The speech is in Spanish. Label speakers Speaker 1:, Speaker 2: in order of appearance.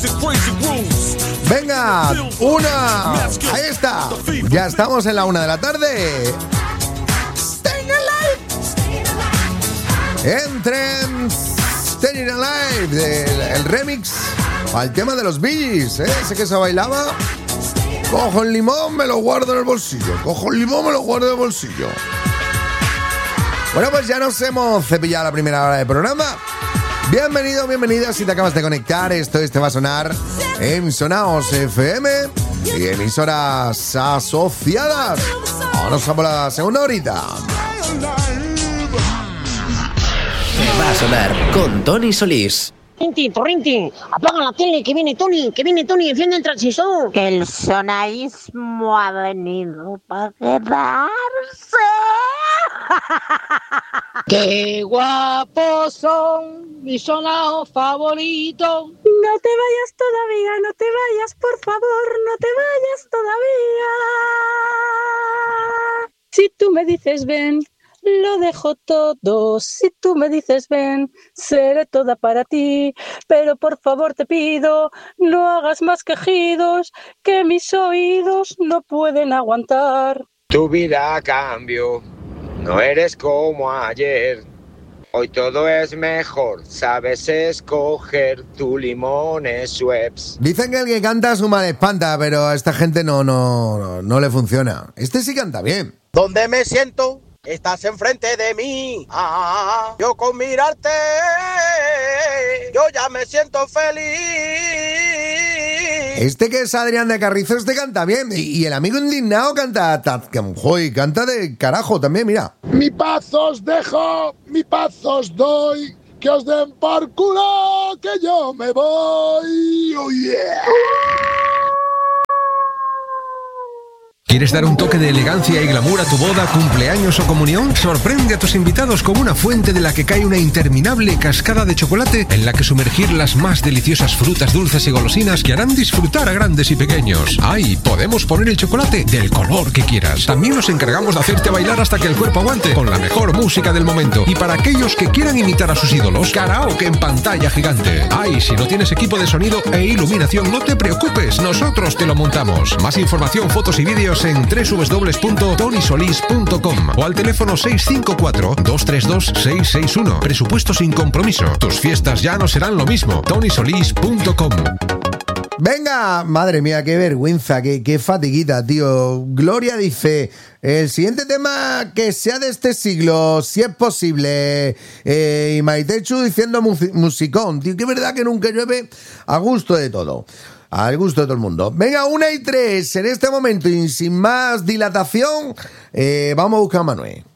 Speaker 1: Venga, una. Ahí está. Ya estamos en la 1 de la tarde. Entren Staying Alive, el remix al tema de los Bee Gees, ese que se bailaba. Cojo el limón, me lo guardo en el bolsillo. Cojo el limón, me lo guardo en el bolsillo. Bueno, pues ya nos hemos cepillado la primera hora del programa. Bienvenido, bienvenida. Si te acabas de conectar, esto te va a sonar en Sonaos FM y emisoras asociadas. Vamos a por la segunda horita.
Speaker 2: Va a sonar con Tony Solís.
Speaker 3: Rinti, apaga la tele, que viene Tony, enciende el transistor.
Speaker 4: Que el sonaísmo ha venido para quedarse.
Speaker 3: ¡Qué guapos son mis sonaos favoritos!
Speaker 4: No te vayas todavía, no te vayas, por favor, no te vayas todavía. Si tú me dices ven, lo dejo todo. Si tú me dices ven, seré toda para ti. Pero por favor te pido, no hagas más quejidos, que mis oídos no pueden aguantar.
Speaker 5: Tu vida cambió, no eres como ayer. Hoy todo es mejor, sabes escoger, tu limón es Schweppes.
Speaker 1: Dicen que el que canta su mal espanta, pero a esta gente no le funciona. Este sí canta bien.
Speaker 6: ¿Dónde me siento? Estás enfrente de mí. Yo con mirarte, yo ya me siento feliz.
Speaker 1: Este que es Adrián de Carrizo, canta bien. Y el amigo indignado canta de carajo también, mira.
Speaker 7: Mi paz os dejo, mi paz os doy, que os den por culo, que yo me voy. Oh yeah.
Speaker 8: ¿Quieres dar un toque de elegancia y glamour a tu boda, cumpleaños o comunión? Sorprende a tus invitados con una fuente de la que cae una interminable cascada de chocolate en la que sumergir las más deliciosas frutas dulces y golosinas que harán disfrutar a grandes y pequeños. ¡Ay! Podemos poner el chocolate del color que quieras. También nos encargamos de hacerte bailar hasta que el cuerpo aguante con la mejor música del momento. Y para aquellos que quieran imitar a sus ídolos, karaoke en pantalla gigante. ¡Ay! Si no tienes equipo de sonido e iluminación, no te preocupes, nosotros te lo montamos. Más información, fotos y vídeos en www.tonysolis.com o al teléfono 654-232-661. Presupuesto sin compromiso. Tus fiestas ya no serán lo mismo. tonysolis.com.
Speaker 1: Venga, madre mía, qué vergüenza, qué fatiguita, tío. Gloria dice, el siguiente tema que sea de este siglo, si es posible. Y Maitechu diciendo musicón, tío, que es verdad que nunca llueve, a gusto de todo. Al gusto de todo el mundo. Venga, 1:03 en este momento y sin más dilatación, vamos a buscar a Manuel.